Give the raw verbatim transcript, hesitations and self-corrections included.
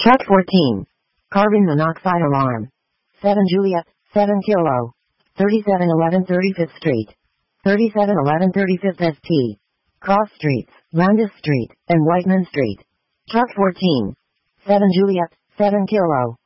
Truck fourteen. Carbon monoxide alarm. seven Juliet, seven Kilo. thirty-seven eleven thirty-fifth Street. thirty-seven eleven thirty-fifth S T. Cross Streets, Landis Street, and Whiteman Street. Truck fourteen. seven Juliet, seven Kilo.